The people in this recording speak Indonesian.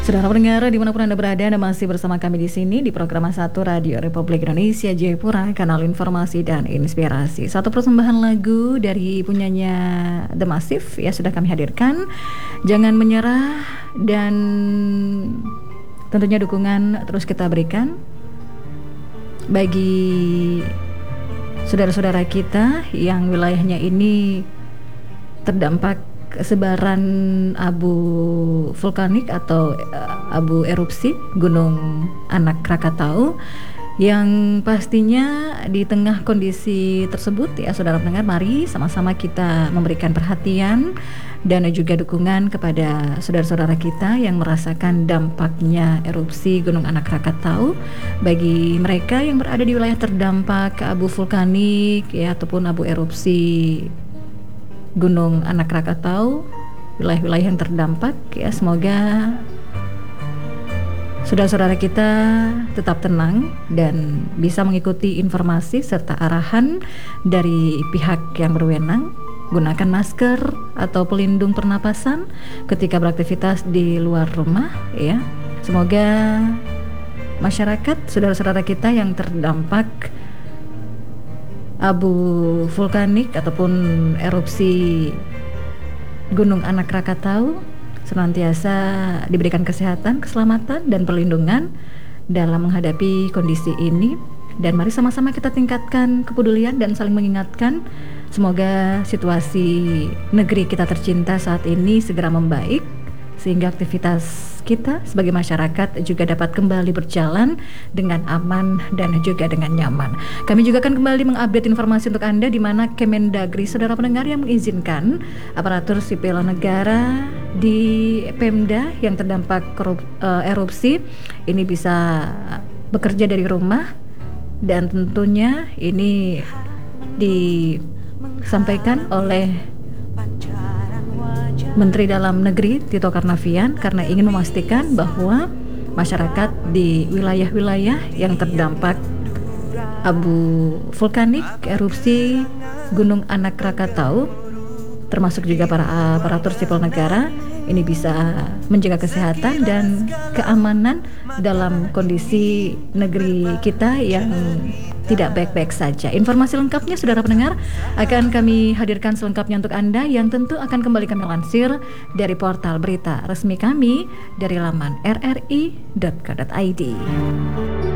Saudara pendengar dimanapun Anda berada, Anda masih bersama kami di sini di program 1 Radio Republik Indonesia Jayapura, kanal informasi dan inspirasi. Satu persembahan lagu dari punyanya The Massive ya sudah kami hadirkan. Jangan menyerah, dan tentunya dukungan terus kita berikan bagi saudara-saudara kita yang wilayahnya ini terdampak sebaran abu vulkanik atau abu erupsi Gunung Anak Krakatau, yang pastinya di tengah kondisi tersebut ya saudara pendengar, mari sama-sama kita memberikan perhatian dan juga dukungan kepada saudara-saudara kita yang merasakan dampaknya erupsi Gunung Anak Krakatau. Bagi mereka yang berada di wilayah terdampak abu vulkanik ya ataupun abu erupsi Gunung Anak Krakatau, wilayah-wilayah yang terdampak ya, semoga saudara-saudara kita tetap tenang dan bisa mengikuti informasi serta arahan dari pihak yang berwenang. Gunakan masker atau pelindung pernapasan ketika beraktivitas di luar rumah ya. Semoga masyarakat, saudara-saudara kita yang terdampak abu vulkanik ataupun erupsi Gunung Anak Krakatau senantiasa diberikan kesehatan, keselamatan, dan perlindungan dalam menghadapi kondisi ini. Dan mari sama-sama kita tingkatkan kepedulian dan saling mengingatkan. Semoga situasi negeri kita tercinta saat ini segera membaik, sehingga aktivitas kita sebagai masyarakat juga dapat kembali berjalan dengan aman dan juga dengan nyaman. Kami juga akan kembali mengupdate informasi untuk Anda di mana Kemendagri, saudara pendengar, yang mengizinkan aparatur sipil negara di Pemda yang terdampak erupsi ini bisa bekerja dari rumah, dan tentunya ini disampaikan oleh Menteri Dalam Negeri Tito Karnavian karena ingin memastikan bahwa masyarakat di wilayah-wilayah yang terdampak abu vulkanik erupsi Gunung Anak Krakatau, termasuk juga para aparatur sipil negara, ini bisa menjaga kesehatan dan keamanan dalam kondisi negeri kita yang tidak baik-baik saja. Informasi lengkapnya saudara pendengar akan kami hadirkan selengkapnya untuk Anda, yang tentu akan kembali kami lansir dari portal berita resmi kami dari laman rri.co.id.